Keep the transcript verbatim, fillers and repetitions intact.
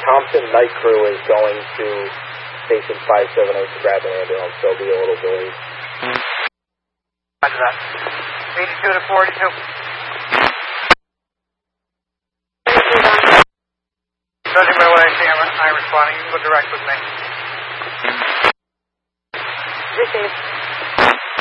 Thompson night crew is going to station five seven eight to grab an ambulance. There'll be a little delay. Roger that. eighty-two to forty-two. Judging by what I see, I'm, I'm responding. You can go direct with me. Received.